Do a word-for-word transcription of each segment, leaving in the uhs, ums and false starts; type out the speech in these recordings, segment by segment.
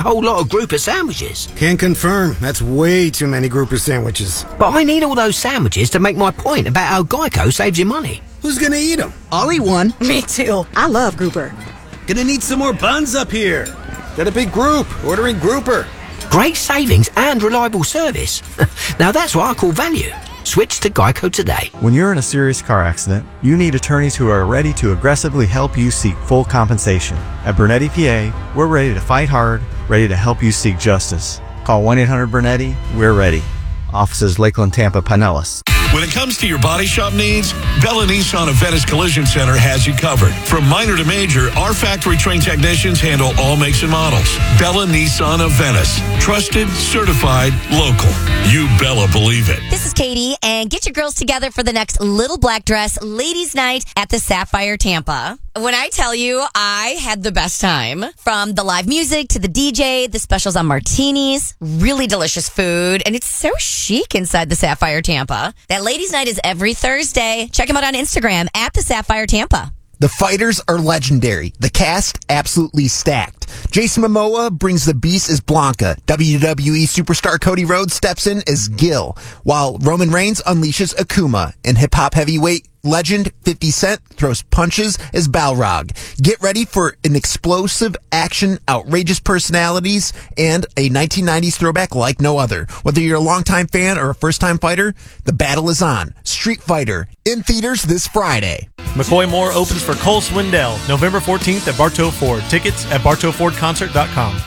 whole lot of grouper sandwiches. Can confirm. That's way too many grouper sandwiches. But I need all those sandwiches to make my point about how Geico saves you money. Who's gonna eat them? I'll eat one. Me too. I love grouper. Gonna need some more buns up here. Got a big group ordering grouper. Great savings and reliable service. Now that's what I call value. Switch to Geico today. When you're in a serious car accident, you need attorneys who are ready to aggressively help you seek full compensation. At Bernetti P A, we're ready to fight hard, ready to help you seek justice. Call one eight hundred Bernetti. We're ready. Offices Lakeland, Tampa, Pinellas. When it comes to your body shop needs, Bella Nissan of Venice Collision Center has you covered. From minor to major, our factory-trained technicians handle all makes and models. Bella Nissan of Venice. Trusted, certified, local. You Bella believe it. This is Katie, and get your girls together for the next Little Black Dress Ladies Night at the Sapphire Tampa. When I tell you, I had the best time. From the live music to the D J, the specials on martinis, really delicious food, and it's so chic inside the Sapphire Tampa. That Ladies Night is every Thursday. Check them out on Instagram at the Sapphire Tampa. The fighters are legendary. The cast, absolutely stacked. Jason Momoa brings the beast as Blanca. W W E superstar Cody Rhodes steps in as Gil, while Roman Reigns unleashes Akuma. And hip-hop heavyweight legend fifty Cent throws punches as Balrog. Get ready for an explosive action, outrageous personalities, and a nineteen nineties throwback like no other. Whether you're a longtime fan or a first-time fighter, the battle is on. Street Fighter, in theaters this Friday. McCoy Moore opens for Cole Swindell November fourteenth at Bartow Ford. Tickets at bartow ford concert dot com.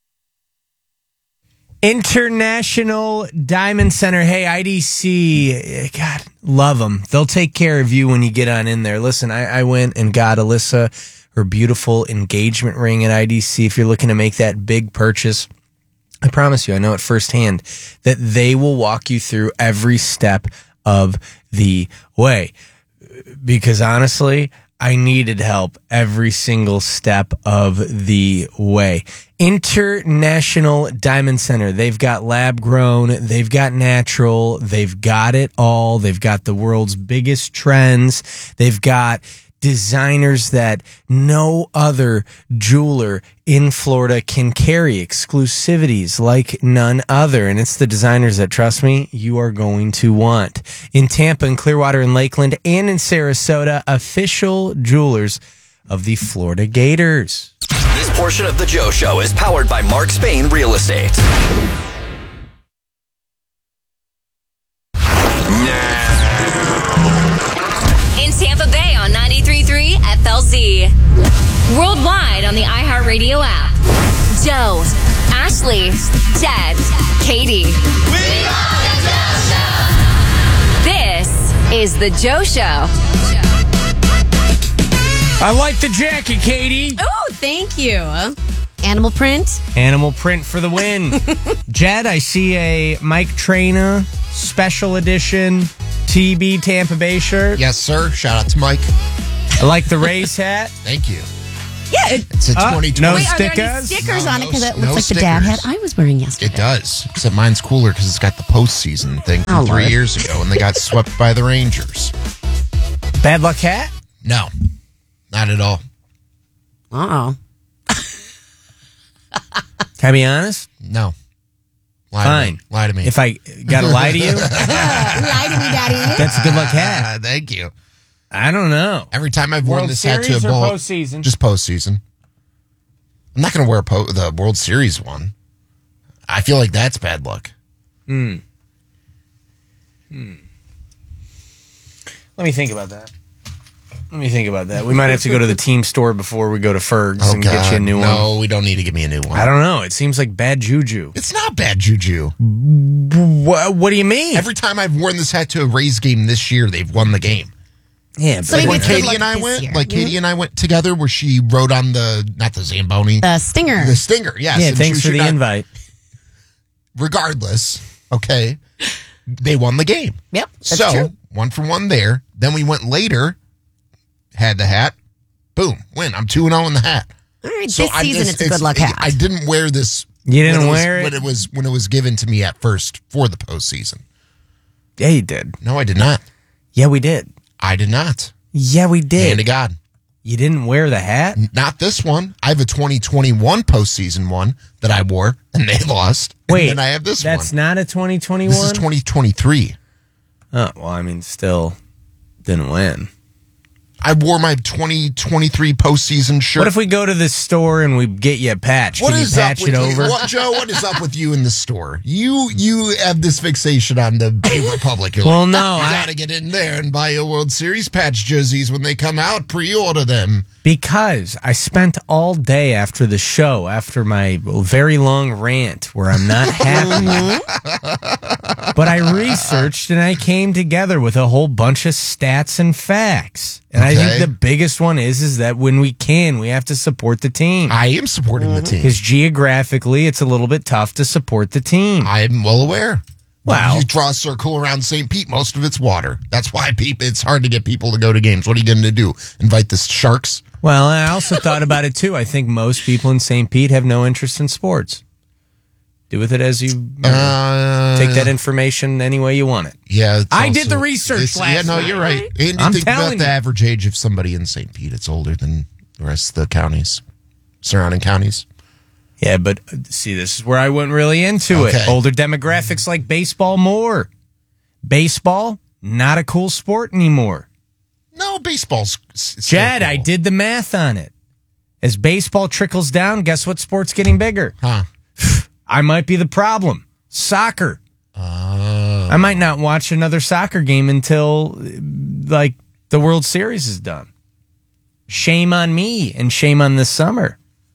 International Diamond Center. Hey, I D C, God, love them. They'll take care of you when you get on in there. Listen, I, I went and got Alyssa her beautiful engagement ring at I D C. If you're looking to make that big purchase, I promise you, I know it firsthand, that they will walk you through every step of the way. Because honestly, I needed help every single step of the way. International Diamond Center. They've got lab grown. They've got natural. They've got it all. They've got the world's biggest trends. They've got designers that no other jeweler in Florida can carry, exclusivities like none other. And it's the designers that, trust me, you are going to want. In Tampa and Clearwater and Lakeland and in Sarasota, official jewelers of the Florida Gators. This portion of the Joe Show is powered by Mark Spain Real Estate. In Tampa Bay on ninety-three point three F L Z. Worldwide on the iHeartRadio app. Joe, Ashley, Jed, Katie. We are the Joe Show! This is the Joe Show. I like the jacket, Katie. Oh, thank you. Animal print. Animal print for the win. Jed, I see a Mike Traina special edition T B Tampa Bay shirt. Yes, sir. Shout out to Mike. I like the Rays hat. Thank you. Yeah, it, It's a Uh, twenty twenty. no wait, are there stickers? any stickers No, on no it? Because it s- no looks like the dad stickers. hat I was wearing yesterday. It does, except mine's cooler because it's got the postseason thing from Oh, three Lord. years ago when they got swept by the Rangers. Bad luck hat? No, not at all. Uh-oh. Can I be honest? No. Lie Fine. To me. Lie to me. If I gotta lie to you, Lie to me, Daddy. that's a good luck hat. Ah, thank you. I don't know. Every time I've worn World this hat to a Series or bowl, postseason? just postseason. I'm not going to wear po- the World Series one. I feel like that's bad luck. Hmm. Hmm. Let me think about that. Let me think about that. We might have to go to the team store before we go to Ferg's Oh, and get you a new one. No, we don't need to give me a new one. I don't know. It seems like bad juju. It's not bad juju. What, what do you mean? Every time I've worn this hat to a Rays game this year, they've won the game. Yeah, So Like maybe when it's good Katie luck and I this went, year. like Katie and I went together, where she rode on the not the Zamboni, The Stinger. the Stinger. Yes. yeah, and thanks she for was the not- invite. Regardless, okay, they won the game. Yep, that's so true. one for one there. Then we went later, had the hat, boom, win. I'm two and zero in the hat. All right, So this I'm season just- it's a good luck hat. I didn't wear this. You didn't when was- wear it? when it was when it was given to me at first for the postseason. Yeah, you did. No, I did not. Yeah, we did. I did not. Yeah, we did. Hand to God. You didn't wear the hat? Not this one. I have a twenty twenty-one postseason one that I wore, and they lost. Wait, and then I have this one. That's not a twenty twenty-one? This is twenty twenty-three. Oh, well, I mean, still didn't win. I wore my twenty twenty-three postseason shirt. What if we go to the store and we get you a patch? What Can you is patch up it with over? You? What, Joe, what is up with you in the store? You you have this fixation on the Bay Republic. You're Well, like, no, You I- got to get in there and buy your World Series patch jerseys when they come out. Pre-order them. Because I spent all day after the show, after my very long rant where I'm not happy. But I researched and I came together with a whole bunch of stats and facts. And I Okay. think the biggest one is is that when we can, we have to support the team. I am supporting the team. Because geographically, it's a little bit tough to support the team. I am well aware. Wow. You draw a circle around Saint Pete, most of it's water. That's why people, it's hard to get people to go to games. What are you going to do? Invite the Sharks? Well, I also thought about it too. I think most people in Saint Pete have no interest in sports. Do with it as you, you know, Uh, take that information any way you want it. Yeah. it's I also- did the research it's- last Yeah, no, night. you're right. And you I'm think about telling the you. average age of somebody in Saint Pete. It's older than the rest of the counties, surrounding counties. Yeah, but uh, see, this is where I went really into Okay. it. Older demographics like baseball more. Baseball, not a cool sport anymore. No, baseball's. s- still Jed, I cool. did the math on it. As baseball trickles down, guess what sport's getting bigger? Huh. I might be the problem. Soccer. Uh, I might not watch another soccer game until uh, like the World Series is done. Shame on me and shame on this summer.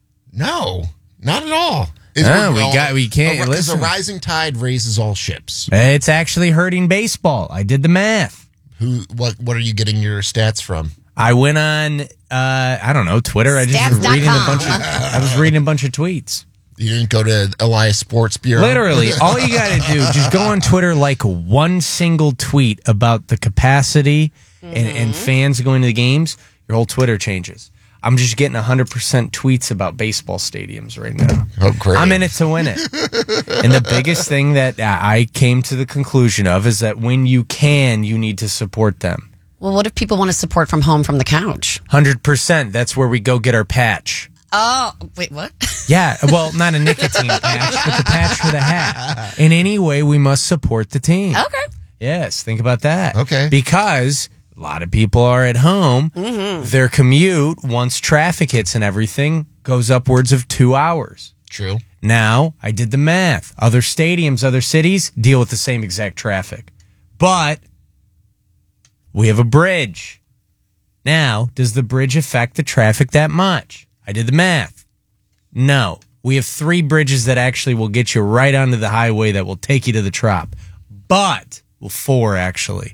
no, not at all. Is No, we all- got- we can't- a, 'cause listen. a rising tide raises all ships. It's actually hurting baseball. I did the math. Who? What? What are you getting your stats from? I went on, uh, I don't know, Twitter. I just was Stats dot reading a com. bunch of, I was reading a bunch of tweets. You didn't go to Elias Sports Bureau. Literally, all you got to do, just go on Twitter, like one single tweet about the capacity and, and fans going to the games. Your whole Twitter changes. I'm just getting one hundred percent tweets about baseball stadiums right now. Oh, great! I'm in it to win it. And the biggest thing that I came to the conclusion of is that when you can, you need to support them. Well, what if people want to support from home from the couch? one hundred percent. That's where we go get our patch. Oh, wait, what? Yeah, well, not a nicotine patch, but the patch for the hat. In any way, we must support the team. Okay. Yes, think about that. Okay. Because a lot of people are at home. Their commute, once traffic hits and everything, goes upwards of two hours. True. Now, I did the math. Other stadiums, other cities deal with the same exact traffic. But we have a bridge. Now, does the bridge affect the traffic that much? I did the math. No. We have three bridges that actually will get you right onto the highway that will take you to the Trop. But, well, four actually.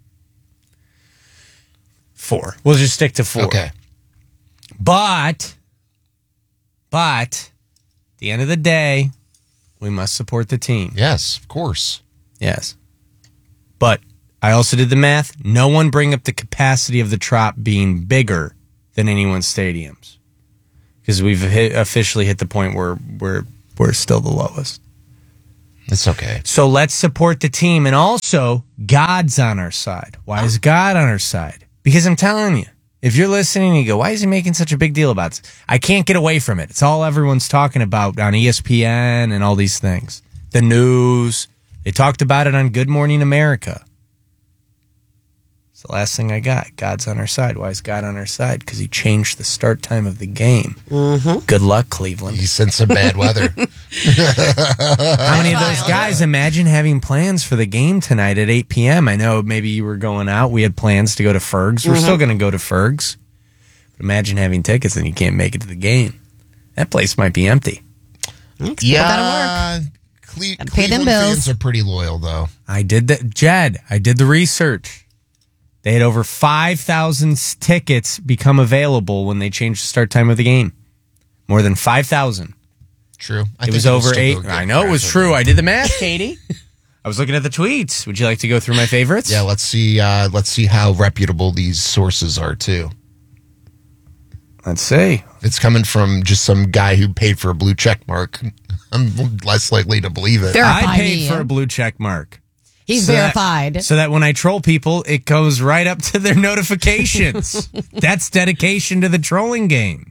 Four. We'll just stick to four. Okay. But, but, at the end of the day, we must support the team. Yes, of course. Yes. But I also did the math. No one bring up the capacity of the Trop being bigger than anyone's stadiums. Because we've hit, officially hit the point where we're, we're still the lowest. It's okay. So let's support the team. And also, God's on our side. Why is God on our side? Because I'm telling you, if you're listening and you go, why is he making such a big deal about this? I can't get away from it. It's all everyone's talking about on E S P N and all these things. The news. They talked about it on Good Morning America. It's the last thing I got. God's on our side. Why is God on our side? Because he changed the start time of the game. Mm-hmm. Good luck, Cleveland. You sent some bad weather. How many of those guys imagine having plans for the game tonight at eight p.m.? I know maybe you were going out. We had plans to go to Ferg's. We're still going to go to Ferg's. But imagine having tickets and you can't make it to the game. That place might be empty. yeah. Cle- Gotta pay them Cleveland bills. fans are pretty loyal, though. I did that. Jed, I did the research. They had over five thousand tickets become available when they changed the start time of the game. More than five thousand. True. I It think was it'll over still eight. go good I know it was traffic. true. I did the math, Katie. I was looking at the tweets. Would you like to go through my favorites? Yeah, let's see. Uh, let's see how reputable these sources are too. Let's see. If it's coming from just some guy who paid for a blue check mark, I'm less likely to believe it. Verify I paid me, for yeah. a blue check mark. He's So that- verified. so that when I troll people, it goes right up to their notifications. That's dedication to the trolling game.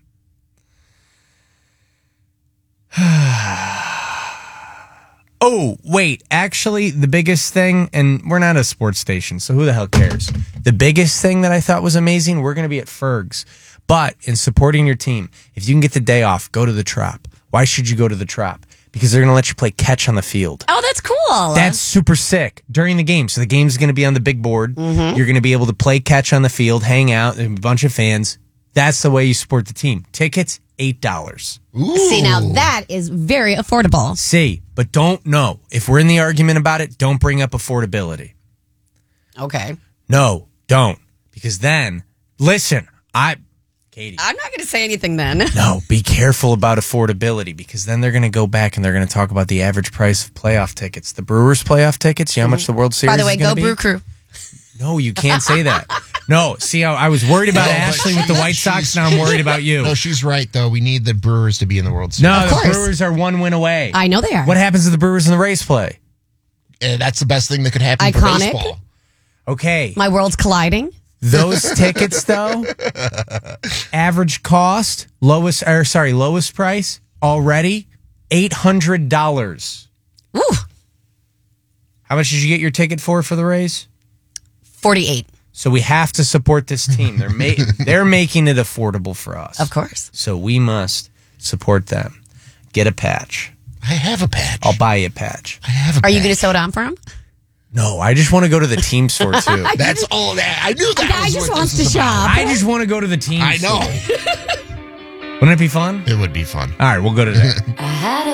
Oh, wait. Actually, the biggest thing, and we're not a sports station, so who the hell cares? The biggest thing that I thought was amazing, we're going to be at Ferg's. But in supporting your team, if you can get the day off, go to the Trop. Why should you go to the Trop? Because they're going to let you play catch on the field. Oh, that's cool. That's super sick during the game. So the game's going to be on the big board. Mm-hmm. You're going to be able to play catch on the field, hang out, and a bunch of fans. That's the way you support the team. Tickets, eight dollars. See, now that is very affordable. See, but don't know. If we're in the argument about it, don't bring up affordability. Okay. No, don't. Because then, listen, I, Katie. I'm not going to say anything then. No, be careful about affordability because then they're going to go back and they're going to talk about the average price of playoff tickets. The Brewers playoff tickets, you know how much the World Series By the way, is gonna go be? Brew Crew. No, you can't say that. No, see how I was worried about No, but Ashley with the White Sox. Now I'm worried about you. No, she's right, though. We need the Brewers to be in the World Series. No, Of the course. Brewers are one win away. I know they are. What happens if the Brewers and the Rays play? Uh, that's the best thing that could happen Iconic. for baseball. Okay. My world's colliding. Those tickets, though, average cost, lowest, or sorry, lowest price already, eight hundred dollars. Woo. How much did you get your ticket for for the Rays? forty-eight. So we have to support this team. They're ma- they're making it affordable for us. Of course. So we must support them. Get a patch. I have a patch. I'll buy you a patch. I have a Are patch. you going to sew it on for him? No, I just want to go to the team store too. That's all that. I knew that The guy was just what wants this to is about. shop. I just want to go to the team I store. know. Wouldn't it be fun? It would be fun. All right, we'll go to that. I had a